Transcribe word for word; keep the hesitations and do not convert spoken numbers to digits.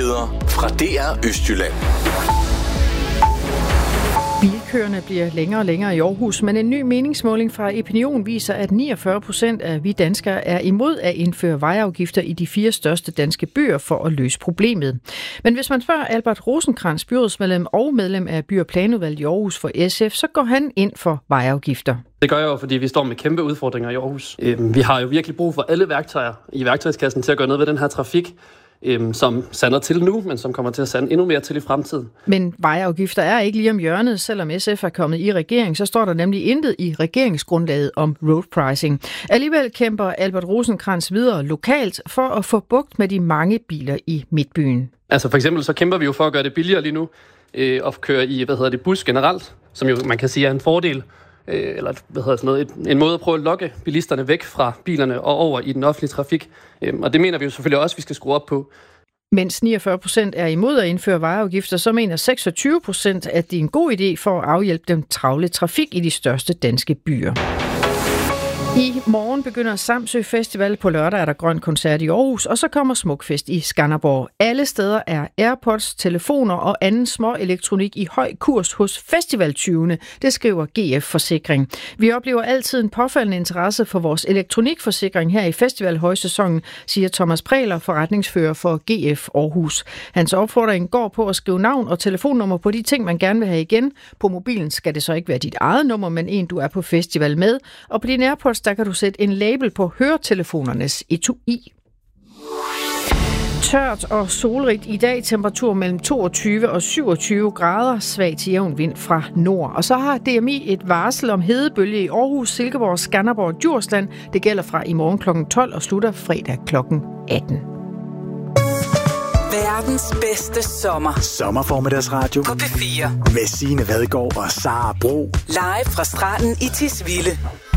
Nyheder fra D R Østjylland. Bilkøerne bliver længere og længere i Aarhus, men en ny meningsmåling fra Epinion viser, at niogfyrre procent af vi danskere er imod at indføre vejafgifter i de fire største danske byer for at løse problemet. Men hvis man spørger Albert Rosenkrantz, byrådsmedlem og medlem af By- og Planudvalget i Aarhus for S F, så går han ind for vejafgifter. Det gør jeg jo, fordi vi står med kæmpe udfordringer i Aarhus. Vi har jo virkelig brug for alle værktøjer i værktøjskassen til at gøre noget ved den her trafik, som sander til nu, men som kommer til at sande endnu mere til i fremtiden. Men vejafgifter er ikke lige om hjørnet. Selvom S F er kommet i regering, så står der nemlig intet i regeringsgrundlaget om road pricing. Alligevel kæmper Albert Rosenkrantz videre lokalt for at få bugt med de mange biler i midtbyen. Altså for eksempel så kæmper vi jo for at gøre det billigere lige nu øh, at køre i hvad hedder det, bus generelt, som jo man kan sige er en fordel. Eller hvad hedder sådan noget, en måde at prøve at lokke bilisterne væk fra bilerne og over i den offentlige trafik. Og det mener vi jo selvfølgelig også, at vi skal skrue op på. Mens niogfyrre procent er imod at indføre vejafgifter, så mener seksogtyve procent, at det er en god idé for at afhjælpe den travle trafik i de største danske byer. I morgen begynder Samsø Festival. På lørdag er der grøn koncert i Aarhus, og så kommer Smukfest i Skanderborg. Alle steder er AirPods, telefoner og anden små elektronik i høj kurs hos festivaltyvene, det skriver G F Forsikring. Vi oplever altid en påfaldende interesse for vores elektronikforsikring her i festivalhøjsæsonen, siger Thomas Præler, forretningsfører for G F Aarhus. Hans opfordring går på at skrive navn og telefonnummer på de ting, man gerne vil have igen. På mobilen skal det så ikke være dit eget nummer, men en, du er på festival med. Og på din AirPods, der kan du sætte en label på høretelefonernes etui. Tørt og solrigt i dag, temperatur mellem toogtyve og syvogtyve grader, svag til jævn vind fra nord. Og så har D M I et varsel om hedebølge i Aarhus, Silkeborg, Skanderborg og Djursland. Det gælder fra i morgen klokken tolv og slutter fredag klokken atten. Verdens bedste sommer. Sommerformiddagsradio på P fire. Med Signe Vadgaard og Sara Bro. Live fra stranden i Tisvilde.